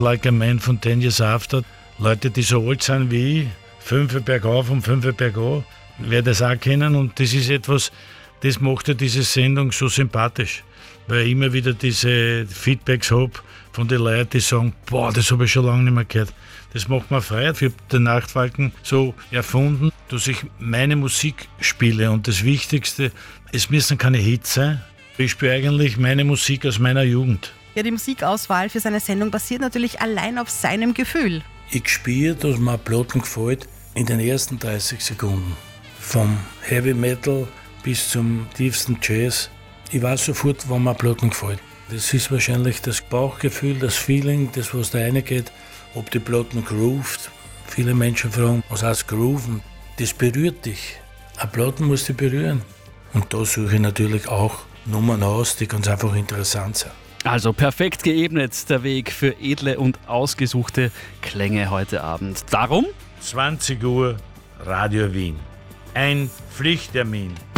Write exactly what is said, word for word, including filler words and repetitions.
Like a Man von Ten Years After. Leute, die so alt sind wie ich, fünf bergauf und fünf bergab, werden das auch kennen. Und das ist etwas, das macht ja diese Sendung so sympathisch. Weil ich immer wieder diese Feedbacks habe von den Leuten, die sagen, boah, das habe ich schon lange nicht mehr gehört. Das macht mir Freude. Ich habe den Nachtwalken so erfunden, dass ich meine Musik spiele. Und das Wichtigste, es müssen keine Hits sein. Ich spiele eigentlich meine Musik aus meiner Jugend. Ja, die Musikauswahl für seine Sendung basiert natürlich allein auf seinem Gefühl. Ich spüre, dass mir Platten gefällt in den ersten dreißig Sekunden. Vom Heavy Metal bis zum tiefsten Jazz. Ich weiß sofort, wann mir Platten gefällt. Das ist wahrscheinlich das Bauchgefühl, das Feeling, das was da reingeht, ob die Platten groovt. Viele Menschen fragen, was heißt grooven? Das berührt dich. Eine Platten muss dich berühren. Und da suche ich natürlich auch Nummern aus, die ganz einfach interessant sind. Also perfekt geebnet der Weg für edle und ausgesuchte Klänge heute Abend. Darum zwanzig Uhr Radio Wien. Ein Pflichttermin.